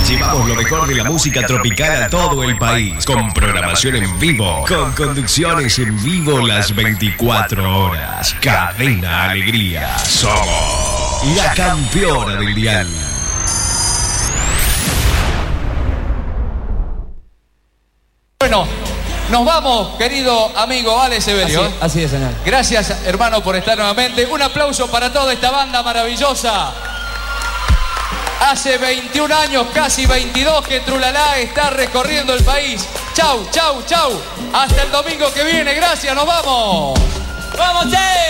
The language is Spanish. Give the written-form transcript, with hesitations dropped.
Llevamos lo mejor de la música tropical a todo el país, con programación en vivo, con conducciones en vivo las 24 horas. Cadena Alegría. Somos la campeona del dial. Bueno, nos vamos, querido amigo Ale Severio. Así es, señor. Gracias, hermano, por estar nuevamente. Un aplauso para toda esta banda maravillosa. Hace 21 años, casi 22, que Trulalá está recorriendo el país. Chau, chau, chau. Hasta el domingo que viene. Gracias, nos vamos. ¡Vamos, che!